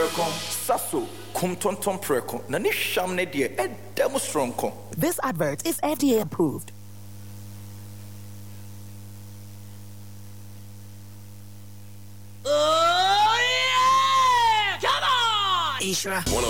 Sasso, kumtonton preko, na ni sham ne die demonstronko. This advert is FDA approved. Oh yeah! Come on! Isra.